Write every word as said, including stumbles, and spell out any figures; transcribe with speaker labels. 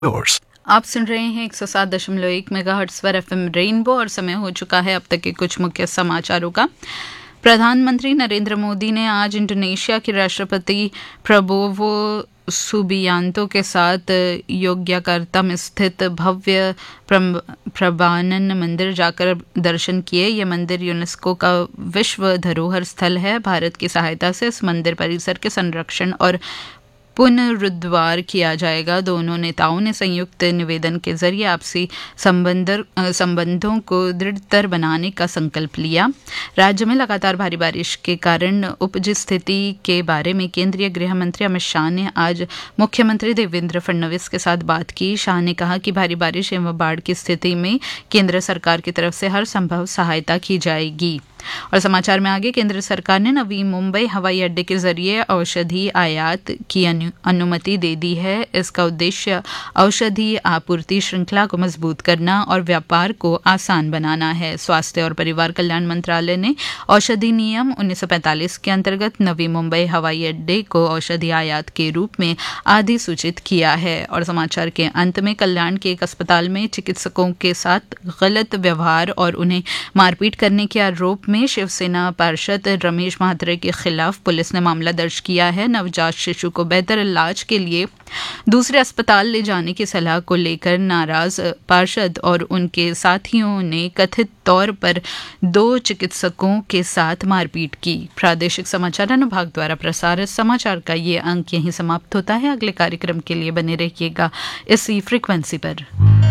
Speaker 1: yours.
Speaker 2: आप सुन रहे हैं एक सौ सात दशमलव एक मेगाहर्ट्ज पर एफएम रेनबो और समय हो चुका है अब तक के कुछ मुख्य समाचारों का। प्रधानमंत्री नरेंद्र मोदी ने आज इंडोनेशिया के राष्ट्रपति प्रबोवो सुबियांतो के साथ योग्याकर्ता में स्थित भव्य प्रबानन मंदिर जाकर दर्शन किए। ये मंदिर यूनेस्को का विश्व धरोहर स्थल है। भारत की सहायता से इस मंदिर परिसर के संरक्षण और पुनरुद्धार किया जाएगा। दोनों नेताओं ने संयुक्त निवेदन के जरिए आपसी संबंधों को दृढ़तर बनाने का संकल्प लिया। राज्य में लगातार भारी बारिश के कारण उपजी स्थिति के बारे में केंद्रीय गृह मंत्री अमित शाह ने आज मुख्यमंत्री देवेंद्र फडणवीस के साथ बात की। शाह ने कहा कि भारी बारिश एवं बाढ़ की स्थिति में केंद्र सरकार की तरफ से हर संभव सहायता की जाएगी। और समाचार में आगे, केंद्र सरकार ने नवी मुंबई हवाई अड्डे के जरिए औषधि आयात की अनु, अनुमति दे दी है। इसका उद्देश्य औषधि आपूर्ति श्रृंखला को मजबूत करना और व्यापार को आसान बनाना है। स्वास्थ्य और परिवार कल्याण मंत्रालय ने औषधि नियम उन्नीस सौ पैंतालीस के अंतर्गत नवी मुंबई हवाई अड्डे को औषधि आयात के रूप में अधिसूचित किया है। और समाचार के अंत में, कल्याण के एक अस्पताल में चिकित्सकों के साथ गलत व्यवहार और उन्हें मारपीट करने के आरोप में शिवसेना पार्षद रमेश महात्रे के खिलाफ पुलिस ने मामला दर्ज किया है। नवजात शिशु को बेहतर इलाज के लिए दूसरे अस्पताल ले जाने की सलाह को लेकर नाराज पार्षद और उनके साथियों ने कथित तौर पर दो चिकित्सकों के साथ मारपीट की। प्रादेशिक समाचार अनुभाग द्वारा प्रसारित समाचार का ये अंक यहीं समाप्त होता है। अगले कार्यक्रम के लिए बने रहिएगा इसी फ्रीक्वेंसी पर।